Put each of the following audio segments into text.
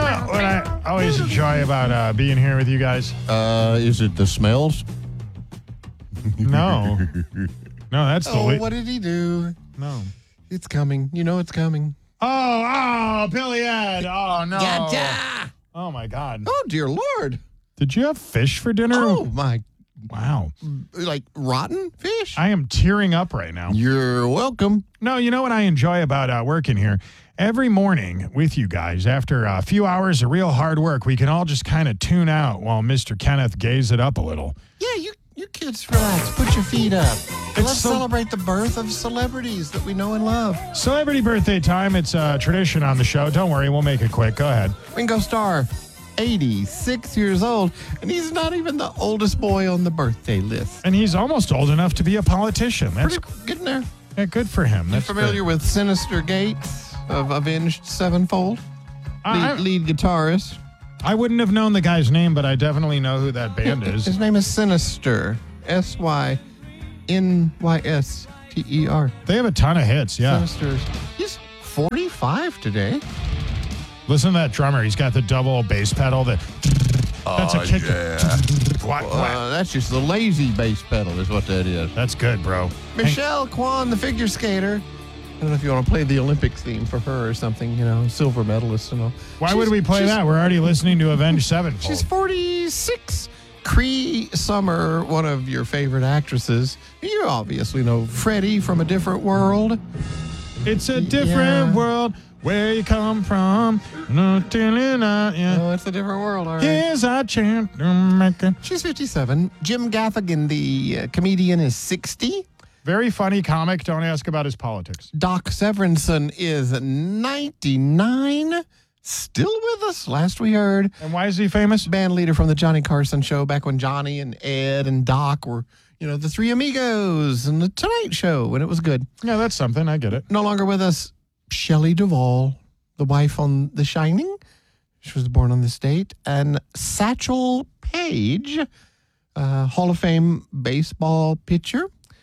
what I always enjoy about being here with you guys? Is it the smells? No. No, that's the what did he do? No. It's coming. You know it's coming. Oh, Billy Ed. Oh, no. Gotcha. Oh, my God. Oh, dear Lord. Did you have fish for dinner? Oh, my. Wow. Like rotten fish? I am tearing up right now. You're welcome. No, you know what I enjoy about working here? Every morning with you guys, after a few hours of real hard work, we can all just kind of tune out while Mr. Kenneth gaze it up a little. Yeah, you kids relax. Put your feet up. Let's so- celebrate the birth of celebrities that we know and love. Celebrity birthday time. It's a tradition on the show. Don't worry, we'll make it quick. Go ahead. Ringo Starr, 86 years old, and he's not even the oldest boy on the birthday list. And he's almost old enough to be a politician. That's Pretty getting there. good for him. You That's familiar with Sinister Gates of Avenged Sevenfold? Lead guitarist. I wouldn't have known the guy's name, but I definitely know who that band is. His name is Sinister. Synyster. They have a ton of hits, yeah. Sinisters. He's 45 today. Listen to that drummer. He's got the double bass pedal. That's a kick. Quack, quack. That's just the lazy bass pedal is what that is. That's good, bro. Michelle Kwan, the figure skater. I don't know if you want to play the Olympics theme for her or something, silver medalist and all. Why would we play that? We're already listening to Avenged Sevenfold. She's 46. Cree Summer, one of your favorite actresses. You obviously know Freddie from A Different World. It's a different world where you come from. No, it's a different world, all right. Here's our chant to make it. She's 57. Jim Gaffigan, the comedian, is 60. Very funny comic. Don't ask about his politics. Doc Severinsen is 99. Still with us, last we heard. And why is he famous? Band leader from the Johnny Carson Show back when Johnny and Ed and Doc were, the Three Amigos and the Tonight Show when it was good. Yeah, that's something. I get it. No longer with us, Shelley Duvall, the wife on The Shining. She was born on this date. And Satchel Paige, Hall of Fame baseball pitcher.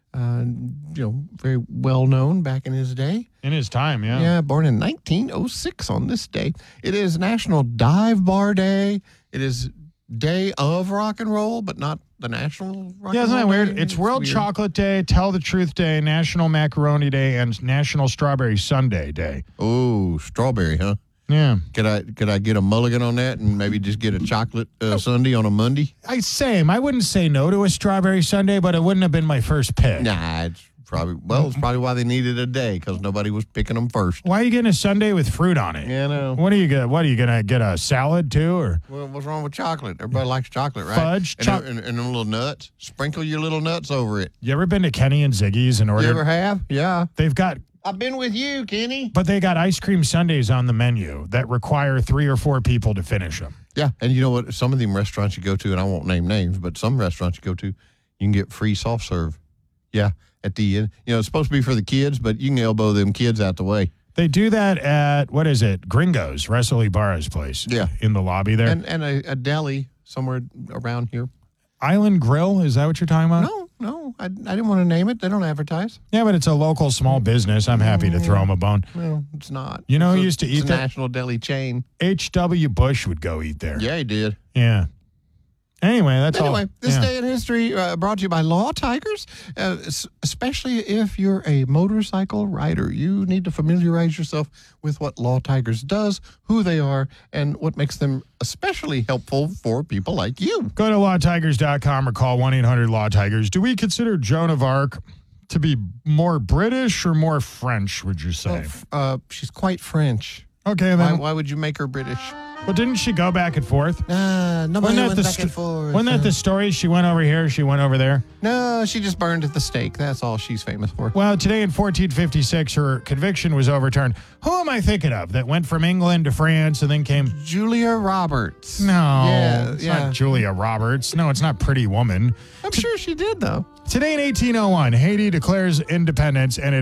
Very well known back in his day. In his time, yeah. Yeah, born in 1906 on this day. It is National Dive Bar Day. It is Day of Rock and Roll, but not the National Rock Yeah, and isn't Roll that weird? Day. It's World weird. Chocolate Day, Tell the Truth Day, National Macaroni Day, and National Strawberry Sundae Day. Oh, strawberry, huh? Yeah. Could I get a mulligan on that and maybe just get a chocolate sundae on a Monday? Same. I wouldn't say no to a strawberry sundae, but it wouldn't have been my first pick. Nah, it's probably why they needed a day, because nobody was picking them first. Why are you getting a sundae with fruit on it? Yeah, no. What are you gonna get a salad too, or Well, what's wrong with chocolate? Everybody likes chocolate, right? Fudge, and them little nuts. Sprinkle your little nuts over it. you ever been to Kenny and Ziggy's and You ordered? ever have? Yeah. They've got, I've been with you, Kenny. but they got ice cream sundaes on the menu that require 3 or 4 people to finish them. Yeah, and you know what? Some of them restaurants you go to, and I won't name names, but some restaurants you go to, you can get free soft serve. Yeah, at the end. It's supposed to be for the kids, but you can elbow them kids out the way. They do that at, what is it, Gringo's, Russell Ibarra's place. Yeah. In the lobby there. And a deli somewhere around here. Island Grill, is that what you're talking about? No, I didn't want to name it. They don't advertise. Yeah, but it's a local small business. I'm happy to throw them a bone. No, it's not. You know who It's used to eat a that? national deli chain. H.W. Bush would go eat there. Yeah, he did. Yeah. Anyway, that's all. Anyway, this Yeah. day in history brought to you by Law Tigers. Especially if you're a motorcycle rider, you need to familiarize yourself with what Law Tigers does, who they are, and what makes them especially helpful for people like you. Go to lawtigers.com or call 1-800-LAW-TIGERS. Do we consider Joan of Arc to be more British or more French, would you say? She's quite French. Okay, then. Why would you make her British? Well, didn't she go back and forth? Nobody went back and forth. Wasn't that the story? She went over here, she went over there. No, she just burned at the stake. That's all she's famous for. Well, today in 1456, her conviction was overturned. Who am I thinking of that went from England to France and then came? Julia Roberts. No, it's yeah. not Julia Roberts. No, it's not Pretty Woman. I'm sure she did, though. Today in 1801, Haiti declares independence, and it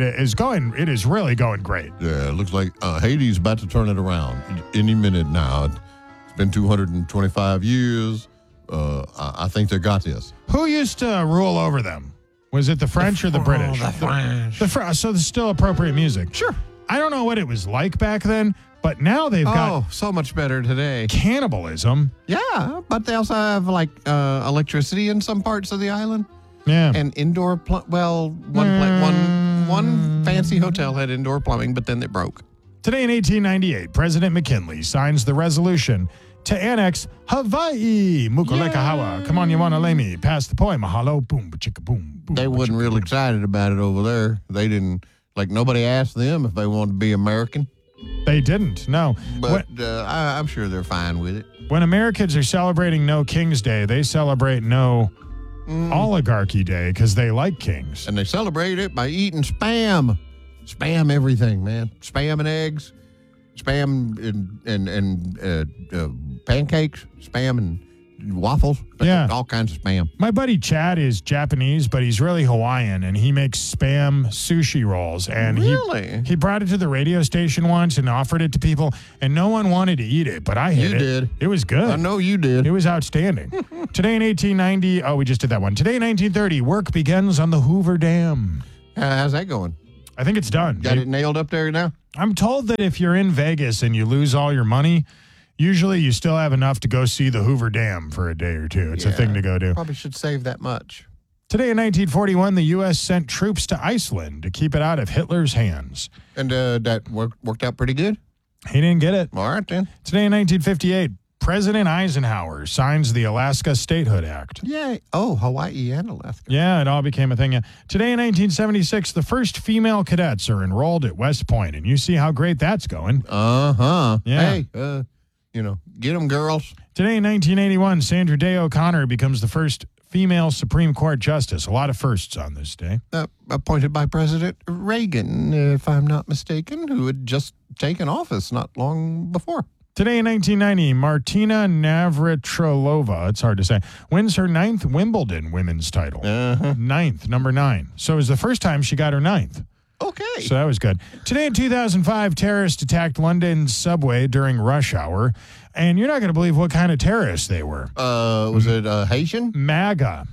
is really going great. Yeah, it looks like Haiti's about to turn it around any minute now. It's been 225 years. I think they got this. Who used to rule over them? Was it the French or the British? The French. So there's still appropriate music. Sure. I don't know what it was like back then, But now they've got so much better today. cannibalism. Yeah, but they also have like electricity in some parts of the island. Yeah. And indoor one fancy hotel had indoor plumbing, but then it broke. Today in 1898, President McKinley signs the resolution to annex Hawaii. Mukuleka hawa. Come on, you wanna lay me. Pass the poi. Mahalo. Boom, chicka boom. Boom. They wasn't real excited about it over there. They didn't, like, nobody asked them if they wanted to be American. They didn't, no. But I'm sure they're fine with it. When Americans are celebrating No King's Day, they celebrate No Oligarchy Day because they like kings. And they celebrate it by eating Spam. Spam everything, man. Spam and eggs. Spam and pancakes. Spam and waffles. Yeah. All kinds of Spam. My buddy Chad is Japanese, but he's really Hawaiian, and he makes Spam sushi rolls. And Really? he brought it to the radio station once and offered it to people, and no one wanted to eat it, but I hit You it. did. It was good. I know you did. It was outstanding. Today in 1890, we just did that one. Today in 1930, work begins on the Hoover Dam. How's that going? I think it's done. Got it nailed up there now? I'm told that if you're in Vegas and you lose all your money, usually you still have enough to go see the Hoover Dam for a day or two. It's a thing to go do. Probably should save that much. Today in 1941, the U.S. sent troops to Iceland to keep it out of Hitler's hands. And that worked out pretty good? He didn't get it. All right, then. Today in 1958, President Eisenhower signs the Alaska Statehood Act. Yay. Oh, Hawaii and Alaska. Yeah, it all became a thing. Yeah. Today in 1976, the first female cadets are enrolled at West Point, and you see how great that's going. Uh-huh. Yeah. Hey, get them, girls. Today in 1981, Sandra Day O'Connor becomes the first female Supreme Court justice. A lot of firsts on this day. Appointed by President Reagan, if I'm not mistaken, who had just taken office not long before. Today in 1990, Martina Navratilova, it's hard to say, wins her 9th Wimbledon women's title. Ninth, number 9. So it was the first time she got her 9th. Okay. So that was good. Today in 2005, terrorists attacked London's subway during rush hour. And you're not going to believe what kind of terrorists they were. Was it Haitian? MAGA.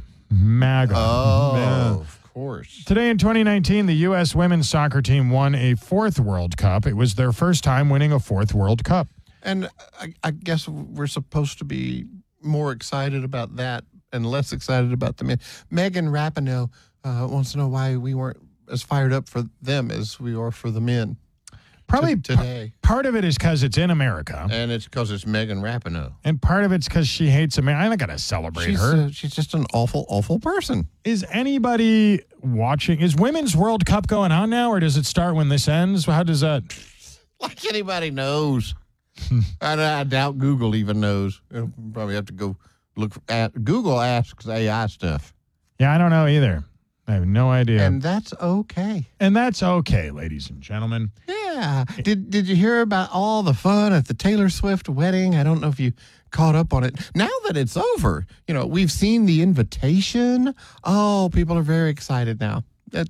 Oh, Yeah. of course. Today in 2019, the U.S. women's soccer team won a 4th World Cup. It was their first time winning a 4th World Cup. And I guess we're supposed to be more excited about that and less excited about the men. Megan Rapinoe wants to know why we weren't as fired up for them as we are for the men. Probably today. Part of it is because it's in America. And it's because it's Megan Rapinoe. And part of it's because she hates America. I'm not going to celebrate her. She's just an awful, awful person. Is anybody watching? Is Women's World Cup going on now, or does it start when this ends? How does that? Like anybody knows. I doubt Google even knows. You'll probably have to go look at Google asks AI stuff. Yeah, I don't know either. I have no idea. And that's okay. And that's okay, ladies and gentlemen. Yeah. Did you hear about all the fun at the Taylor Swift wedding? I don't know if you caught up on it. Now that it's over, we've seen the invitation. Oh, people are very excited now. That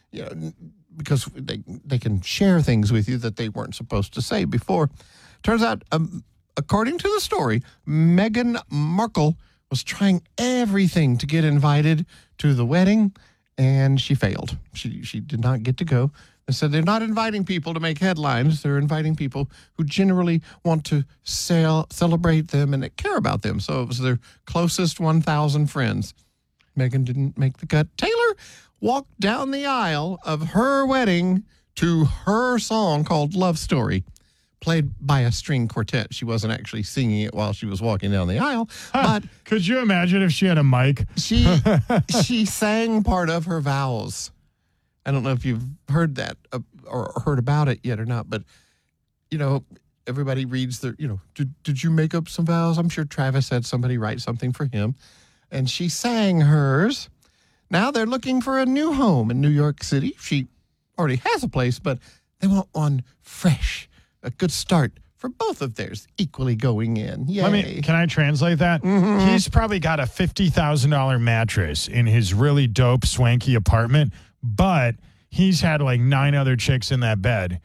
because they can share things with you that they weren't supposed to say before. Turns out, according to the story, Meghan Markle was trying everything to get invited to the wedding, and she failed. She did not get to go. They said they're not inviting people to make headlines. They're inviting people who generally want to celebrate them and care about them. So it was their closest 1,000 friends. Meghan didn't make the cut. Taylor walked down the aisle of her wedding to her song called Love Story, played by a string quartet. She wasn't actually singing it while she was walking down the aisle, but could you imagine if she had a mic? She sang part of her vows. I don't know if you've heard that or heard about it yet or not, but everybody reads their, did you make up some vows? I'm sure Travis had somebody write something for him, and she sang hers. Now they're looking for a new home in New York City. She already has a place, but they want one fresh. A good start for both of theirs equally going in. Yay. Can I translate that? Mm-hmm. He's probably got a $50,000 mattress in his really dope, swanky apartment, but he's had like 9 other chicks in that bed.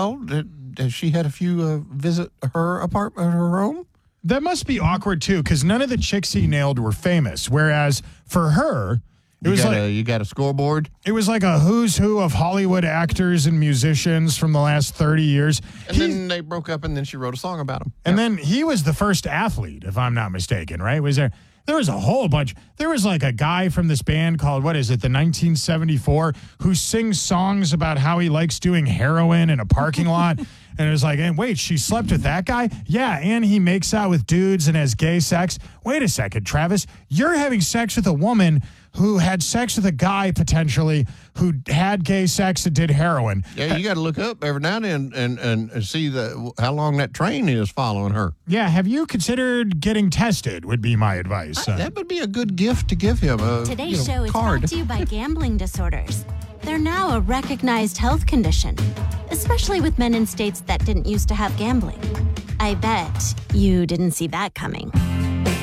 Has she had a few visit her apartment, her home? That must be awkward too, because none of the chicks he nailed were famous. Whereas for her, You got a scoreboard? It was like a who's who of Hollywood actors and musicians from the last 30 years. And then they broke up, and then she wrote a song about him. And then he was the first athlete, if I'm not mistaken, right? There was a whole bunch. There was like a guy from this band called, what is it, the 1974, who sings songs about how he likes doing heroin in a parking lot. And it was like, and wait, she slept with that guy? Yeah, and he makes out with dudes and has gay sex. Wait a second, Travis. You're having sex with a woman who had sex with a guy, potentially, who had gay sex and did heroin. Yeah, you got to look up every now and then and see how long that train is following her. Yeah, have you considered getting tested, would be my advice. That would be a good gift to give him. Today's show is card. brought to you by gambling disorders. They're now a recognized health condition, especially with men in states that didn't used to have gambling. I bet you didn't see that coming.